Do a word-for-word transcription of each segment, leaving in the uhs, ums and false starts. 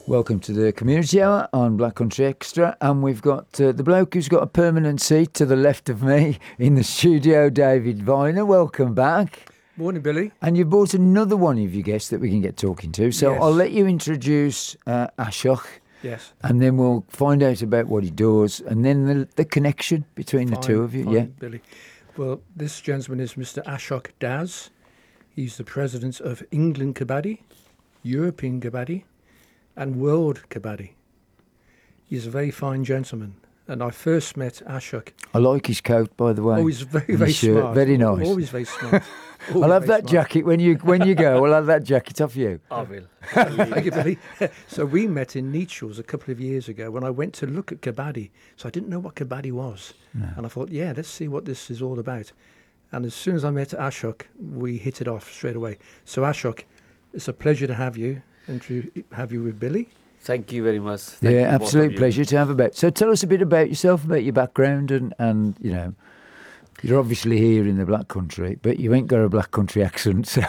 Welcome to the Community Hour on Black Country Extra, and we've got uh, the bloke who's got a permanent seat to the left of me in the studio, David Viner. Welcome back. Morning, Billy. And you brought another one of your guests that we can get talking to. So Yes. I'll let you introduce uh, Ashok, Yes. and then we'll find out about what he does, and then the, the connection between the Fine, two of you. fine, Yeah. Billy. Well, this gentleman is Mister Ashok Das. He's the president of England Kabaddi, European Kabaddi, and World Kabaddi. He's a very fine gentleman. And I first met Ashok. I like his coat, by the way. Oh, he's very, and very his shirt. smart. Very nice. Always very smart. Always I'll have very that smart. jacket when you when you go. I'll have that jacket off you. I will. Thank you, Billy. So we met in Nechells a couple of years ago when I went to look at Kabaddi. So I didn't know what Kabaddi was. No. And I thought, yeah, let's see what this is all about. And as soon as I met Ashok, we hit it off straight away. So Ashok, it's a pleasure to have you and to have you with Billy. Thank you very much. Thank Yeah, you, both of absolute you. pleasure to have a bet. So tell us a bit about yourself, about your background, and, and you know, you're obviously here in the Black Country, but you ain't got a Black Country accent. So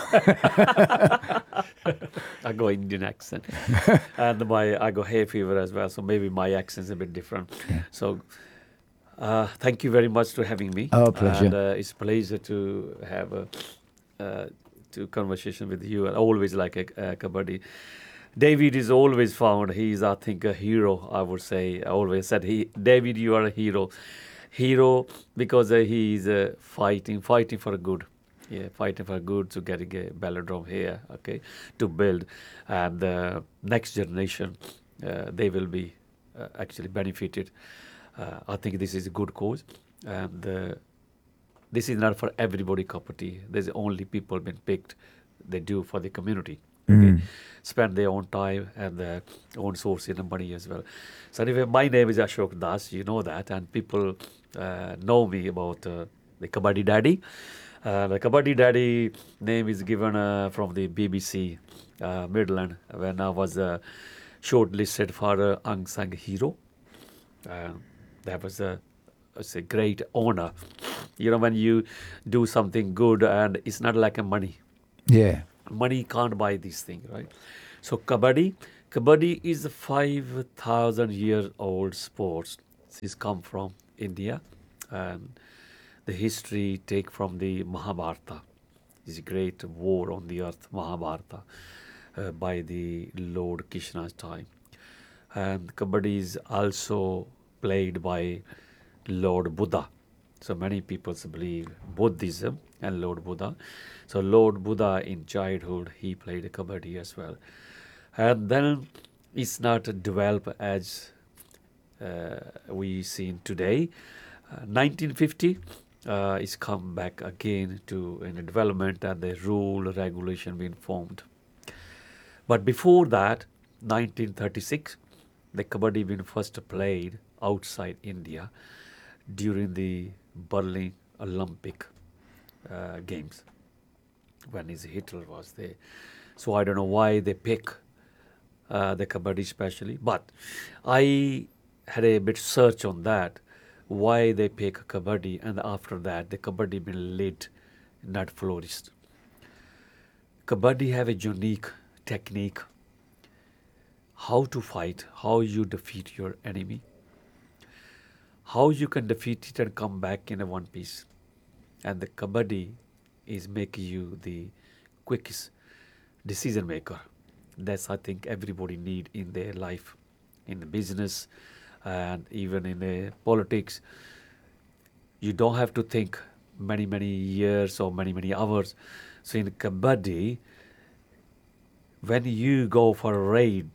I go Indian accent, and my I go hay fever as well. So maybe my accent's a bit different. Yeah. So uh, thank you very much for having me. Our pleasure. And uh, it's a pleasure to have a uh, to conversation with you. I always like a, a kabaddi. David is always found. He's, I think, a hero. I would say. I always said, "He, David, you are a hero, hero because uh, he is uh, fighting, fighting for good, yeah, fighting for good to get a velodrome here, okay, to build, and the next generation, uh, they will be uh, actually benefited. Uh, I think this is a good cause, and uh, this is not for everybody cup of tea. There's only people been picked. They do for the community." Okay, Mm. spend their own time and their own sources and money as well. So anyway, my name is Ashok Das, you know that, and people uh, know me about uh, the Kabaddi Daddy. Uh, the Kabaddi Daddy name is given uh, from the B B C uh, Midland when I was uh, shortlisted for uh, Unsung Hero. Uh, that was a, it's a great honor. You know, when you do something good and it's not like a money. yeah, Money can't buy this thing, right? So kabaddi, kabaddi is a five thousand year old sport. It's come from India, and the history take from the Mahabharata. It's a great war on the earth, Mahabharata, uh, by the Lord Krishna's time. And kabaddi is also played by Lord Buddha. So many people believe Buddhism and Lord Buddha. So Lord Buddha in childhood, he played kabaddi as well. And then it's not developed as uh, we seen today. Uh, nineteen fifty, uh, it's come back again to in a development and the rule regulation being formed. But before that, nineteen thirty-six, the kabaddi been first played outside India during the Berlin Olympic uh, Games when his Hitler was there. So I don't know why they pick uh, the kabaddi especially, but I had a bit search on that, why they pick kabaddi, and after that the kabaddi been lit, not flourished. Kabaddi have a unique technique, how to fight, how you defeat your enemy, how you can defeat it and come back in a one piece. And the kabaddi is making you the quickest decision maker. That's I think everybody need in their life, in the business and even in the politics. You don't have to think many, many years or many, many hours. So in kabaddi, when you go for a raid,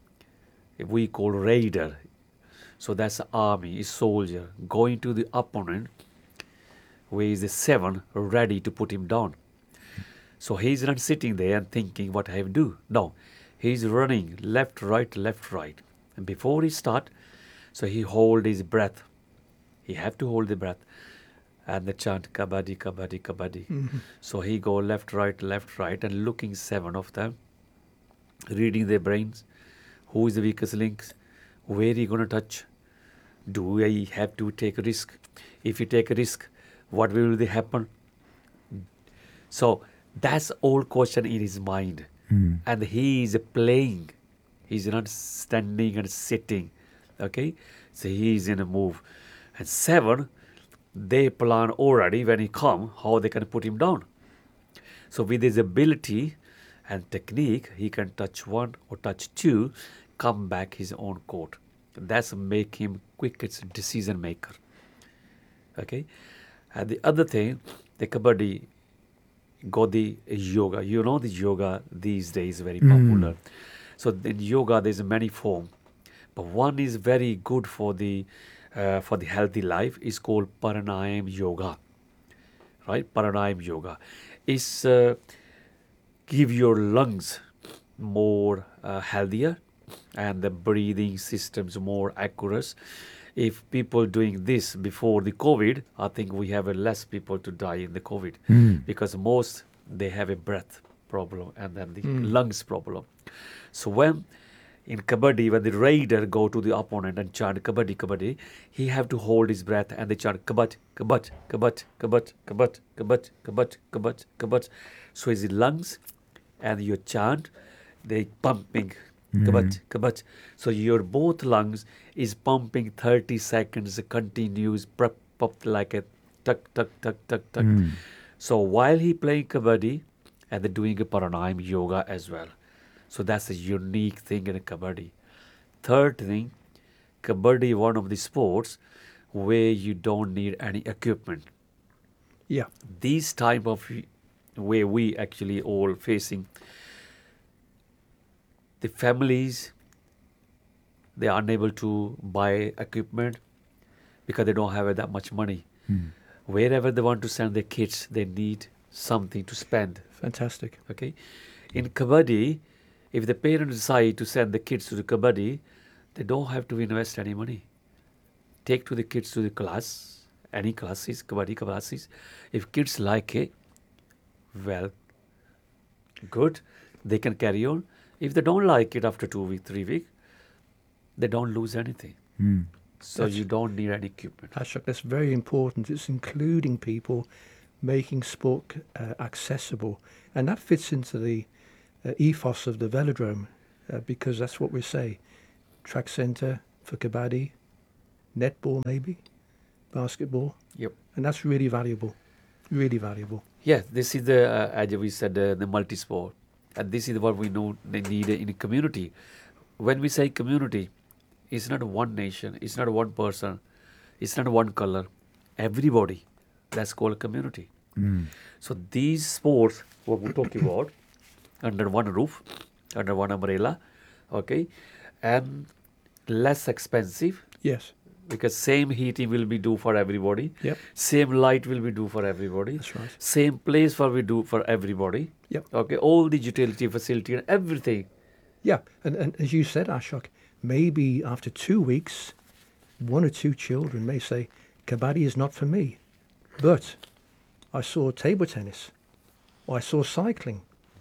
we call raider, so that's the army, is soldier, going to the opponent, where is the seven ready to put him down. So he's not sitting there and thinking what I have to do. No, he's running left, right, left, right. And before he start, so he hold his breath. He have to hold the breath. And the chant, kabaddi, kabaddi, kabaddi. Mhm. So he go left, right, left, right, and looking seven of them, reading their brains. Who is the weakest links? Where he going to touch? Do I have to take a risk? If you take a risk, what will happen? So that's all question in his mind. Mm. And he is playing He's not standing and sitting. Okay, so he's in a move. And seven, they plan already when he come how they can put him down. So with his ability and technique, he can touch one or touch two, come back his own court. That's make him quickest decision maker. Okay, and the other thing, the kabaddi got the yoga. You know the yoga these days very popular. So in yoga there's many form, but one is very good for the uh, for the healthy life. Is called Pranayam yoga. Right, Pranayam yoga is uh, give your lungs more uh, healthier and the breathing systems more accurate. If people doing this before the COVID, I think we have a less people to die in the COVID Mm. because most they have a breath problem and then the Mm. lungs problem. So when in kabaddi, when the raider go to the opponent and chant kabaddi, kabaddi, he have to hold his breath and they chant kabat, kabat, kabat, kabat, kabat, kabat, kabat, kabat, kabat. So his lungs and your chant, they pumping kabat, kabat. So your both lungs is pumping thirty seconds continuous pump pump like a tuck, tuck, tuck, tuck, tuck. Mm. So while he playing kabaddi and they're doing a pranayam yoga as well. So that's a unique thing in a kabaddi. Third thing, kabaddi one of the sports where you don't need any equipment. Yeah. These type of where we actually all facing the families, they are unable to buy equipment because they don't have that much money. Mm. Wherever they want to send their kids, they need something to spend. Fantastic. Okay, in kabaddi, if the parents decide to send the kids to the kabaddi, they don't have to invest any money. Take to the kids to the class, any classes, kabaddi classes. If kids like it, well, good, they can carry on. If they don't like it after two weeks, three weeks, they don't lose anything. Mm. So That's- you don't need any equipment. Ashok, that's very important. It's including people, making sport uh, accessible. And that fits into the uh, ethos of the velodrome uh, because that's what we say. Track centre for kabaddi, netball maybe, basketball. Yep. And that's really valuable, really valuable. Yeah, this is the, uh, as we said, uh, the multi-sport. And this is what we know they need in a community. When we say community, it's not one nation, it's not one person, it's not one color. Everybody, that's called a community. Mm. So these sports, what we're talking about, under one roof, under one umbrella, okay, and less expensive Yes, because same heating will be do for everybody. Yep. Same light will be do for everybody. that's right. Same place for we do for everybody. Yep. Okay, all the utility facility and everything. Yeah, and, and as you said, Ashok, maybe after two weeks, one or two children may say, kabaddi is not for me. But I saw table tennis, or I saw cycling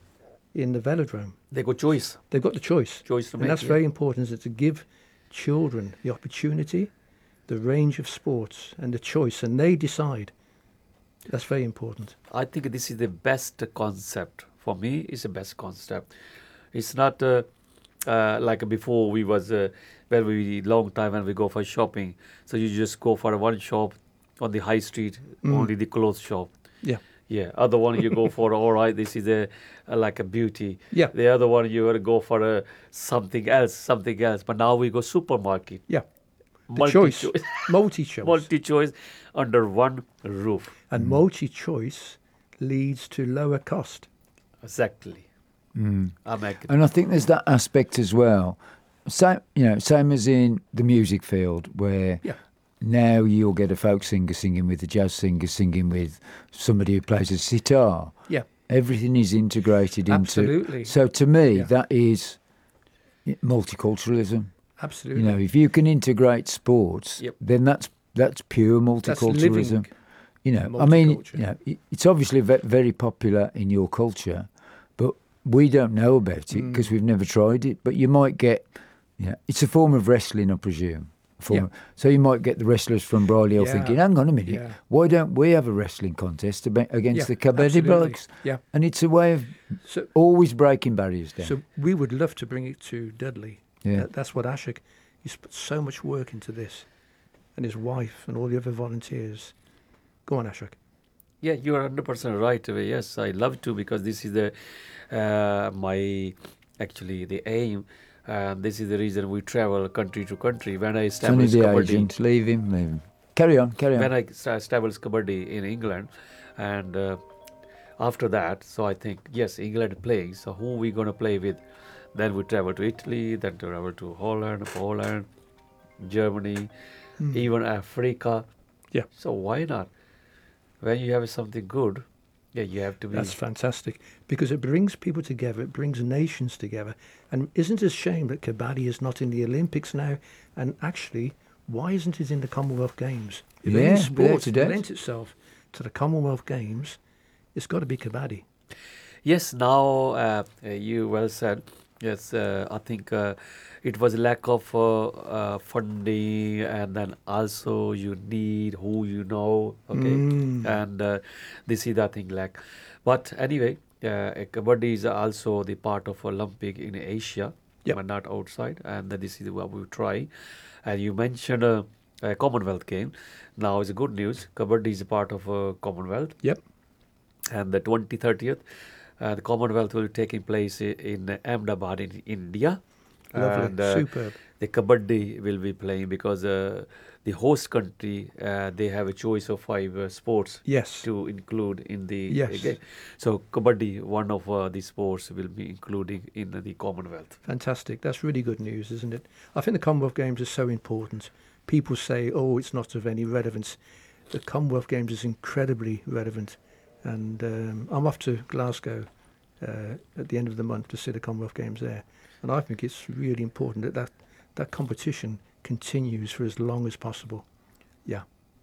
in the velodrome. They got choice. They've got the choice. Choice to And make. that's yeah. very important, is it, to give children the opportunity, the range of sports and the choice, and they decide. That's very important. I think this is the best concept. For me, it's the best concept. It's not uh, uh, like before we was uh, where we long time when we go for shopping. So you just go for one shop on the high street, Mm. only the clothes shop. Yeah. Yeah. Other one you go for, all right, this is a, a like a beauty. Yeah. The other one you gotta go for a something else, something else. But now we go supermarket. Yeah. The choice, Multi-choice. multi-choice. Multi-choice under one roof. and multi-choice leads to lower cost. Exactly. Mm. I'm agree. And I think there's that aspect as well. Same, you know, same as in the music field, where Yeah. now you'll get a folk singer singing with a jazz singer singing with somebody who plays a sitar. Yeah. Everything is integrated into. Absolutely. So to me, Yeah. that is multiculturalism. Absolutely. You know, if you can integrate sports, Yep. then that's that's pure That's multiculturalism. living. You know, I mean, multiculture. you know, it- it's obviously ve- very popular in your culture, but we don't know about it Mm. because we've never tried it. But you might get, you know, it's a form of wrestling, I presume. A form Yeah. of- so you might get the wrestlers from Briley Yeah. thinking, hang on a minute, Yeah. why don't we have a wrestling contest ab- against Yeah, the kabaddi absolutely. blokes? Yeah. And it's a way of So, always breaking barriers down. so we would love to bring it to Dudley. Yeah. That, that's what Ashok, he's put so much work into this, and his wife and all the other volunteers. Go on, Ashok. Yeah, you are one hundred percent right. Uh, Yes, I love to because this is the uh, my actually the aim. And this is the reason we travel country to country. When I It's only established the Kabaddi, agent. Leave him, leave him. Carry on, carry on. when I sta- established Kabaddi in England, and uh, after that, so I think yes, England playing. So who we gonna play with? Then we travel to Italy, then travel to Holland, Poland, Germany, Mm. even Africa. Yeah. So why not? When you have something good, yeah, you have to be. That's fantastic because it brings people together, it brings nations together. And isn't it a shame that Kabaddi is not in the Olympics now? And actually, why isn't it in the Commonwealth Games? If Yeah, any without sport a doubt. lent itself to the Commonwealth Games, it's got to be Kabaddi. Yes, now uh, uh, you well said. Yes, uh, I think uh, it was a lack of uh, uh, funding, and then also you need who you know. Okay, Mm. and uh, this is the thing lack. But anyway, uh, Kabaddi is also the part of Olympic in Asia, Yep. but not outside. And this is what we try. And you mentioned uh, a Commonwealth game. Now it's good news. Kabaddi is a part of uh, Commonwealth, Yep. and the twenty thirtieth. Uh, the Commonwealth will take in place i- in Ahmedabad in India. Lovely. And uh, Superb. the Kabaddi will be playing because uh, the host country, uh, they have a choice of five uh, sports Yes. to include in the Yes. game. So Kabaddi, one of uh, the sports, will be including in the Commonwealth. Fantastic. That's really good news, isn't it? I think the Commonwealth Games is so important. People say, oh, it's not of any relevance. The Commonwealth Games is incredibly relevant. And um, I'm off to Glasgow uh, at the end of the month to see the Commonwealth Games there. And I think it's really important that that, that competition continues for as long as possible. Yeah.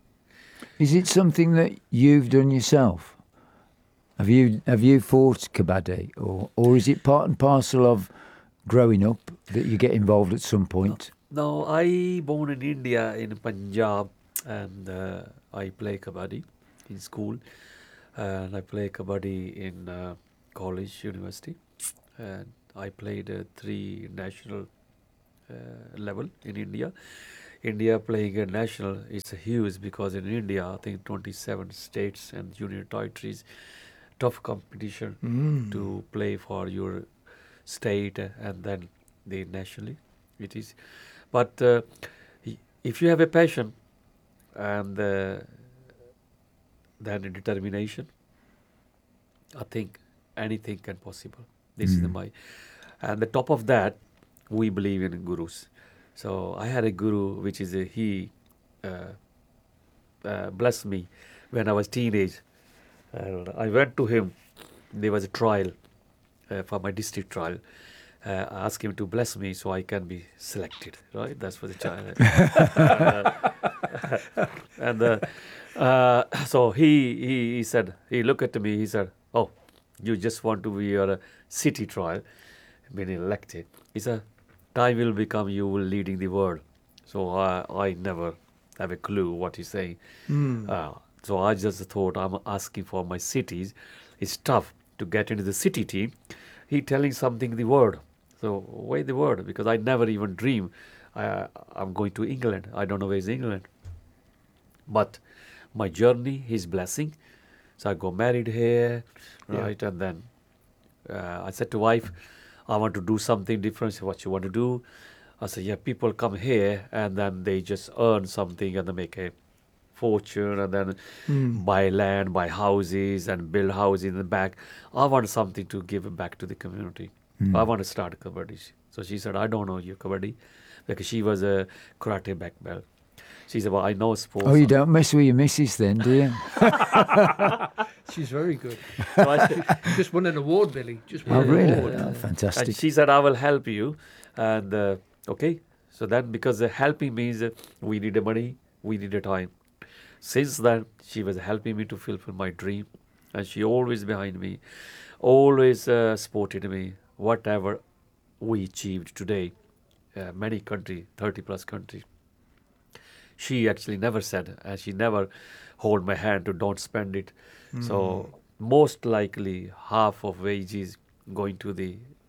Is it something that you've done yourself? Have you have you fought Kabaddi, or or is it part and parcel of growing up that you get involved at some point? Now, I born in India in Punjab, and uh, I play Kabaddi in school, and I play Kabaddi in uh, college, university, and I played uh, three national uh, level in India. India playing a national is huge because in India, I think twenty-seven states and union territories, tough competition Mm. to play for your state uh, and then the nationally it is. But uh, y- if you have a passion and uh, then a determination, I think anything can possible. This is the Mm. my, and the top of that, we believe in gurus. So I had a guru, which is a, he uh, uh, blessed me when I was teenage, and I went to him. There was a trial uh, for my district trial. Uh, I asked him to bless me so I can be selected. Right, that's for the child. and uh, uh, so he, he he said, he looked at me. He said, "Oh, you just want to be your uh, city trial, being elected." He said, "Time will become you will leading the world." So I I never have a clue what he's saying. Mm. Uh, so I just thought I'm asking for my cities. It's tough to get into the city team. He telling something the word. So why the word? Because I never even dream uh, I'm going to England. I don't know where is England. But my journey, his blessing. So I got married here, Yeah. right? And then uh, I said to wife, I want to do something different. She said, what you want to do? I said, yeah, people come here and then they just earn something and they make a fortune and then Mm. buy land, buy houses and build houses in the back. I want something to give back to the community. Mm. I want to start Kabaddi. So she said, I don't know you Kabaddi because she was a karate black belt. She said, well, I know sports. Oh, you don't mess with your missus then, do you? She's very good. So I said, Just won an award, Billy. Just won Oh, an really? award. Oh, and fantastic. she said, I will help you. And uh, okay. So then because uh, helping means uh, we need the money, we need the time. Since then, she was helping me to fulfill my dream. And she always behind me, always uh, supported me, whatever we achieved today. Uh, many countries, thirty plus countries. She actually never said, and she never hold my hand to don't spend it. So most likely half of wages going to the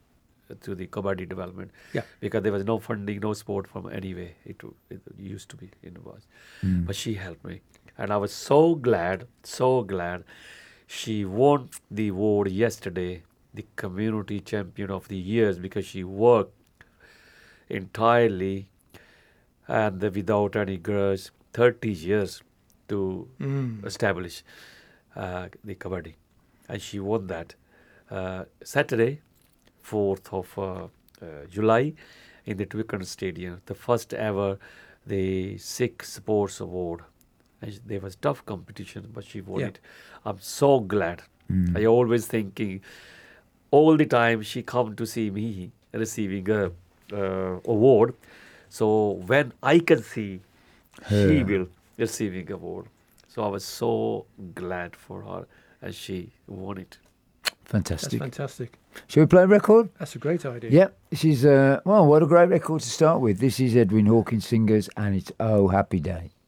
to the kabaddi development. Yeah. Because there was no funding, no support from anywhere. It, it used to be, it was. Mm. But she helped me. And I was so glad, so glad. She won the award yesterday, the community champion of the years, because she worked entirely and without any grudge, thirty years to Mm. establish uh, the kabaddi. And she won that uh, Saturday, fourth of uh, uh, July, in the Twickenham Stadium, the first ever the Sikh Sports Award. And sh- there was tough competition, but she won Yeah. it. I'm so glad. Mm. I always thinking, all the time she come to see me receiving a uh, award. So when I can see, she Her. will receiving award. So I was so glad for her, and she won it. That's Fantastic. fantastic. Shall we play a record? That's a great idea. Yeah, this is, uh, well, what a great record to start with. This is Edwin Hawkins Singers, and it's Oh Happy Day.